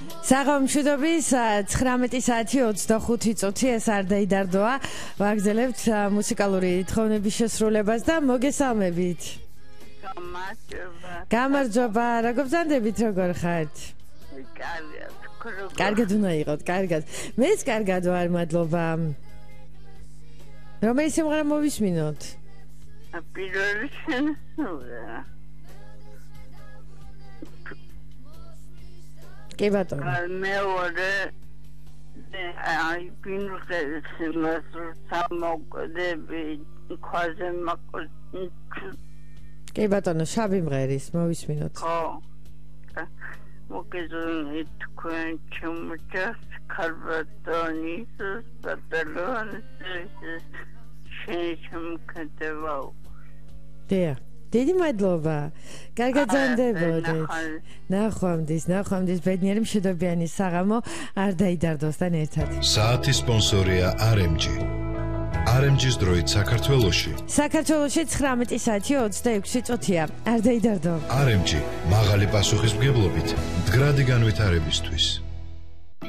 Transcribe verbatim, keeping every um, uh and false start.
საღამოშვიდობის ცხრამეტი საათი ოცდახუთი წუთი ეს არ დაიდარდოა. ვაგზელებთ მუსიკალური თხოვნების შესრულებას და მოგესალმებით. გამარჯობა. გამარჯობა, როგორ ბრძანდებით, როგორ ხართ? კარგად. კარგად უნდა იყოთ, კარგად. მეც კარგად ვარ, მადლობა. რომელი სიმღერა მოვისმინოთ? პირველი სიმღერა. კი ბატონო. მეორე აი პირველი სიმღერა სამოკვდები ქვაზე მაკვდი. კი ბატონო, შავი მღერის მოვისმინოთ. ხო. მოგეძონი თქვენ ჩემოჯას ქალბატონის ბატალონის შემკეთებაო. დია, დიდი მადლობა. კარგად ზანდებოდეთ. ნახვამდის, ნახვამდის ბედნიერი მშვიდობიანი საღამო არ დაიდარდოსთან ერთად. საათის სპონსორია არ ემ ჯი. არ ემ ჯის დროით საქართველოში. საქართველოში ცხრამეტი საათი ოცდაექვსი წუთია. არ დაიდარდო. არ ემ ჯი მაღალი პასუხისმგებლობით მდგრადი განვითარებისთვის.